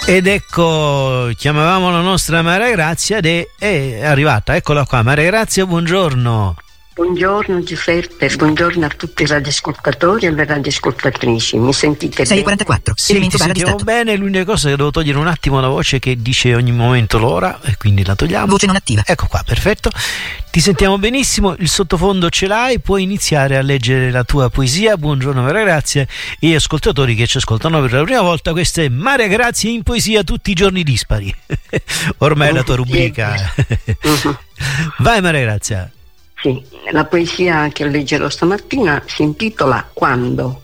Ed ecco, chiamavamo la nostra Maria Grazia ed è arrivata, eccola qua. Maria Grazia, buongiorno. Buongiorno Giuseppe, buongiorno a tutti i radioascoltatori e le radioascoltatrici. Mi sentite 6:44. Sì, ti sentiamo bene. L'unica cosa è che devo togliere un attimo la voce che dice ogni momento l'ora e quindi la togliamo. Voce non attiva. Ecco qua, perfetto. Ti sentiamo benissimo, il sottofondo ce l'hai, puoi iniziare a leggere la tua poesia. Buongiorno Maria Grazia e gli ascoltatori che ci ascoltano per la prima volta. Questa è Maria Grazia in poesia tutti i giorni dispari. Ormai è la tua rubrica. Vai Maria Grazia. Sì, la poesia che leggerò stamattina si intitola Quando.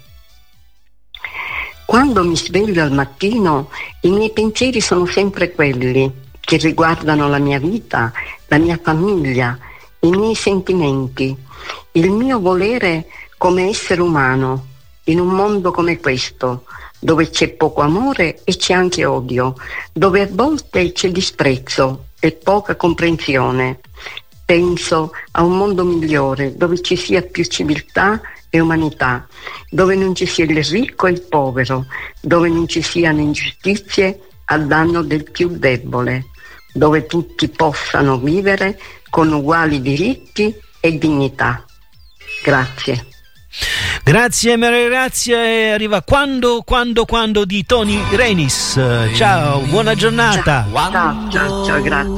Quando mi sveglio al mattino, i miei pensieri sono sempre quelli che riguardano la mia vita, la mia famiglia, i miei sentimenti, il mio volere come essere umano in un mondo come questo, dove c'è poco amore e c'è anche odio, dove a volte c'è disprezzo e poca comprensione. Penso a un mondo migliore, dove ci sia più civiltà e umanità, dove non ci sia il ricco e il povero, dove non ci siano ingiustizie a danno del più debole, dove tutti possano vivere con uguali diritti e dignità. Grazie. Grazie Maria Grazia e arriva Quando di Tony Renis. Ciao, buona giornata. Ciao, grazie.